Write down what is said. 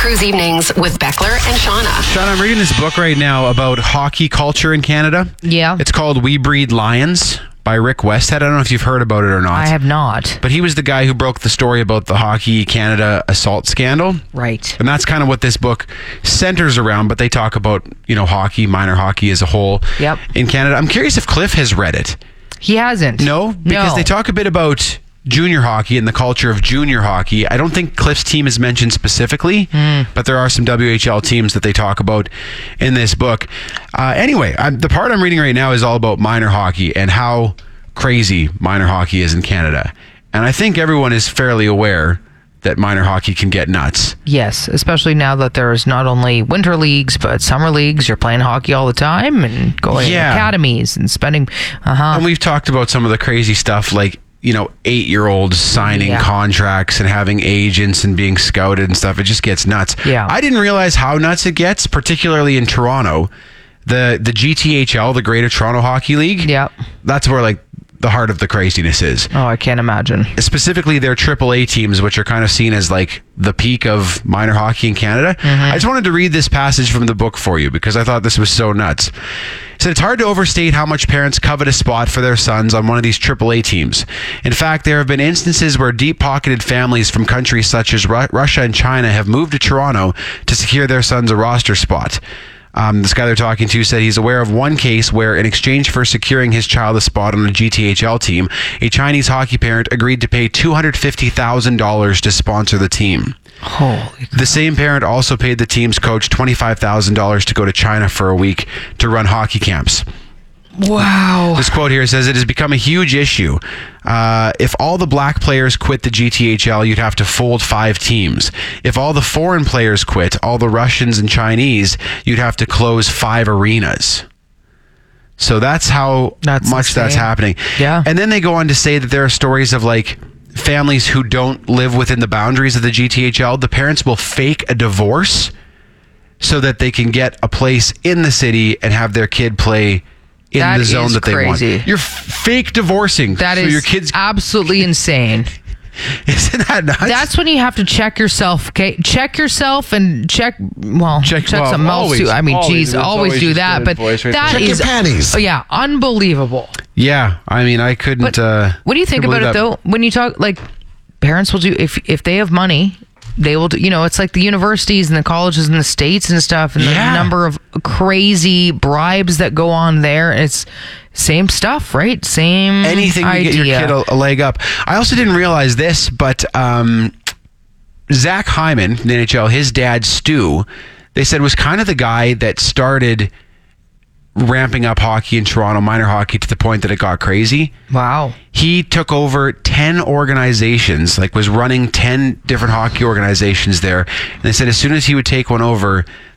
Cruise Evenings with Beckler and Shauna. Sean, I'm reading this book right now about hockey culture in Canada. Yeah. It's called We Breed Lions by Rick Westhead. I don't know if you've heard about it or not. I have not. But he was the guy who broke the story about the Hockey Canada assault scandal. Right. And that's kind of what this book centers around, but they talk about, hockey, minor hockey as a whole in Canada. I'm curious if Cliff has read it. He hasn't. No? Because they talk a bit about junior hockey and the culture of junior hockey. I don't think Cliff's team is mentioned specifically, but there are some WHL teams that they talk about in this book. Anyway, the part I'm reading right now is all about minor hockey and how crazy minor hockey is in Canada. And I think everyone is fairly aware that minor hockey can get nuts. Yes, especially now that there's not only winter leagues, but summer leagues. You're playing hockey all the time and going to academies and spending... And we've talked about some of the crazy stuff like 8-year-olds signing contracts and having agents and being scouted and stuff. It just gets nuts. Yeah. I didn't realize how nuts it gets, particularly in Toronto. The GTHL, the Greater Toronto Hockey League. Yeah. That's where the heart of the craziness is. Oh, I can't imagine. Specifically their AAA teams, which are kind of seen as the peak of minor hockey in Canada. I just wanted to read this passage from the book for you because I thought this was so nuts. It said, it's hard to overstate how much parents covet a spot for their sons on one of these AAA teams. In fact, there have been instances where deep-pocketed families from countries such as Russia and China have moved to Toronto to secure their sons a roster spot. This guy they're talking to said he's aware of one case where, in exchange for securing his child a spot on a GTHL team, a Chinese hockey parent agreed to pay $250,000 to sponsor the team. Holy. The same parent also paid the team's coach $25,000 to go to China for a week to run hockey camps. Wow. This quote here says, it has become a huge issue. If all the black players quit the GTHL, you'd have to fold 5 teams. If all the foreign players quit, all the Russians and Chinese, you'd have to close 5 arenas. So that's how much that's happening. Yeah. And then they go on to say that there are stories of families who don't live within the boundaries of the GTHL. The parents will fake a divorce so that they can get a place in the city and have their kid play in the zone that they want. You're fake divorcing. That is your kids absolutely insane. Isn't that nuts? That's when you have to check yourself. Okay, check yourself and check something else too. I mean, geez, always do that. But that check is your panties. Unbelievable. Yeah, I mean, I couldn't. But what do you think about it though? When you talk parents will do if they have money. They will do, it's like the universities and the colleges in the States and stuff, and the number of crazy bribes that go on there. It's same stuff, right? Same anything idea. To get your kid a leg up. I also didn't realize this, but Zach Hyman, in the NHL, his dad, Stu, they said was kind of the guy that started ramping up hockey in Toronto, minor hockey, to the point that it got crazy. Wow. He took over 10 organizations, was running 10 different hockey organizations there. And they said as soon as he would take one over,